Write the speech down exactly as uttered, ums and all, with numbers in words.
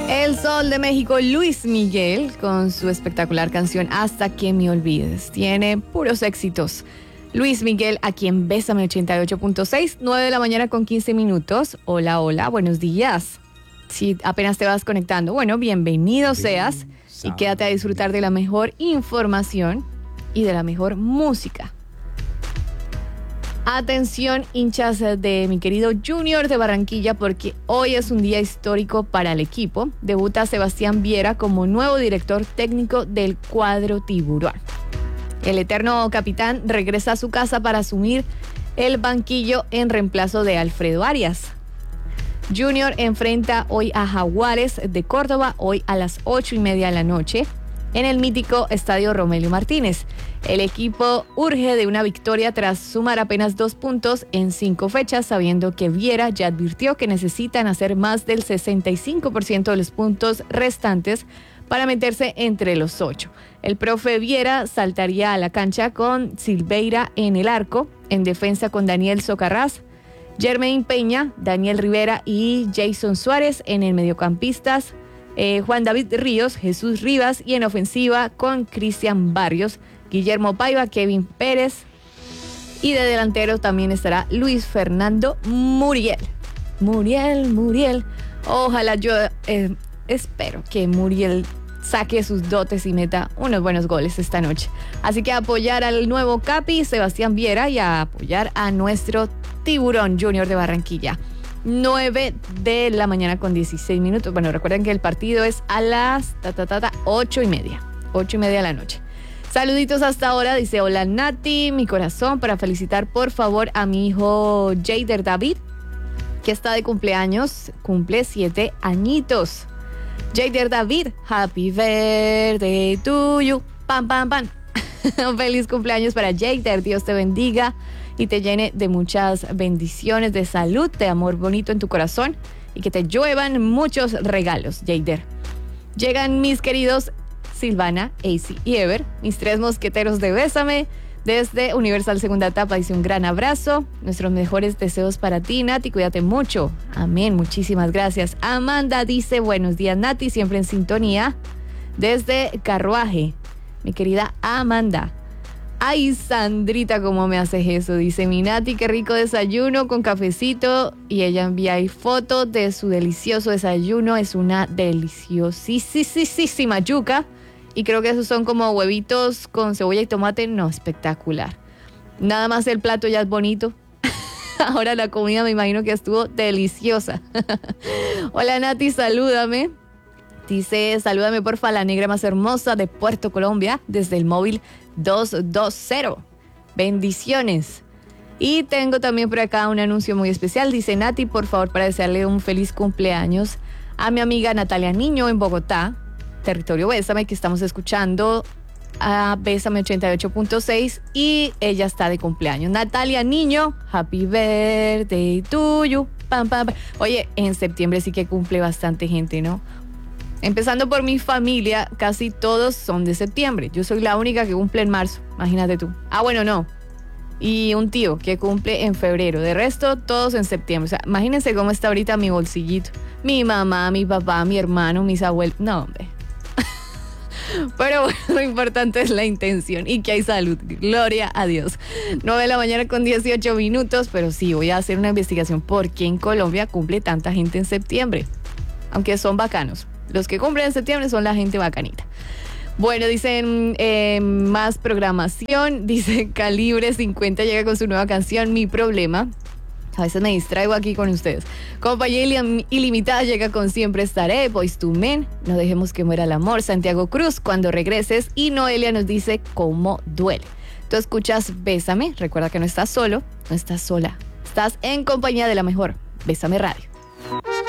El Sol de México, Luis Miguel, con su espectacular canción Hasta que me olvides. Tiene puros éxitos. Luis Miguel, aquí en Bésame ochenta y ocho punto seis, nueve de la mañana con quince minutos. Hola, hola, buenos días. Si apenas te vas conectando, bueno, bienvenido seas y quédate a disfrutar de la mejor información y de la mejor música. Atención, hinchas de mi querido Junior de Barranquilla, porque hoy es un día histórico para el equipo. Debuta Sebastián Viera como nuevo director técnico del cuadro Tiburón. El eterno capitán regresa a su casa para asumir el banquillo en reemplazo de Alfredo Arias. Junior enfrenta hoy a Jaguares de Córdoba, hoy a las ocho y media de la noche, en el mítico Estadio Romelio Martínez. El equipo urge de una victoria tras sumar apenas dos puntos en cinco fechas, sabiendo que Viera ya advirtió que necesitan hacer más del sesenta y cinco por ciento de los puntos restantes para meterse entre los ocho. El profe Viera saltaría a la cancha con Silveira en el arco, en defensa con Daniel Socarrás, Jermaine Peña, Daniel Rivera y Jason Suárez en el mediocampistas, eh, Juan David Ríos, Jesús Rivas, y en ofensiva con Cristian Barrios, Guillermo Paiva, Kevin Pérez, y de delantero también estará Luis Fernando Muriel. Muriel, Muriel. Ojalá yo eh, espero que Muriel saque sus dotes y meta unos buenos goles esta noche. Así que a apoyar al nuevo Capi, Sebastián Viera, y a apoyar a nuestro Tiburón Junior de Barranquilla. nueve de la mañana con dieciséis minutos. Bueno, recuerden que el partido es a las ta, ta, ta, ta, ocho y media. ocho y media de la noche. Saluditos hasta ahora, dice: hola Nati, mi corazón, para felicitar por favor a mi hijo Jader David, que está de cumpleaños, cumple siete añitos. Jader David, happy birthday to you, pam, pam, pam. Feliz cumpleaños para Jader, Dios te bendiga y te llene de muchas bendiciones, de salud, de amor bonito en tu corazón y que te lluevan muchos regalos, Jader. Llegan mis queridos Silvana, Acey y Ever, mis tres mosqueteros de Bésame, desde Universal Segunda Etapa. Dice: un gran abrazo, nuestros mejores deseos para ti, Nati, cuídate mucho. Amén, muchísimas gracias. Amanda dice: buenos días, Nati, siempre en sintonía, desde Carruaje, mi querida Amanda. Ay, Sandrita, ¿cómo me haces eso? Dice: mi Nati, qué rico desayuno con cafecito. Y ella envía ahí foto de su delicioso desayuno. Es una deliciosísima yuca. Y creo que esos son como huevitos con cebolla y tomate. No, espectacular. Nada más el plato ya es bonito. Ahora la comida me imagino que estuvo deliciosa. Hola Nati, salúdame. Dice: salúdame porfa, la negra más hermosa de Puerto Colombia, desde el móvil doscientos veinte. Bendiciones. Y tengo también por acá un anuncio muy especial. Dice: Nati, por favor, para desearle un feliz cumpleaños a mi amiga Natalia Niño en Bogotá, territorio Bésame, que estamos escuchando a Bésame ochenta y ocho punto seis, y ella está de cumpleaños. Natalia Niño, happy birthday to you. Pam, pam, pam. Oye, en septiembre sí que cumple bastante gente, ¿no? Empezando por mi familia, casi todos son de septiembre. Yo soy la única que cumple en marzo, imagínate tú. Ah, bueno, no. Y un tío que cumple en febrero. De resto, todos en septiembre. O sea, imagínense cómo está ahorita mi bolsillito. Mi mamá, mi papá, mi hermano, mis abuelos. No, hombre. Pero bueno, lo importante es la intención y que hay salud. Gloria a Dios. nueve de la mañana con dieciocho minutos. Pero sí, voy a hacer una investigación por qué en Colombia cumple tanta gente en septiembre. Aunque son bacanos. Los que cumplen en septiembre son la gente bacanita. Bueno, dicen eh, más programación. Dice: Calibre cincuenta llega con su nueva canción, Mi Problema. A veces me distraigo aquí con ustedes. Compañía Ilimitada llega con Siempre Estaré. Boyz two Men, No dejemos que muera el amor. Santiago Cruz, Cuando regreses. Y Noelia nos dice: Cómo duele. Tú escuchas Bésame. Recuerda que no estás solo, no estás sola. Estás en compañía de la mejor. Bésame Radio.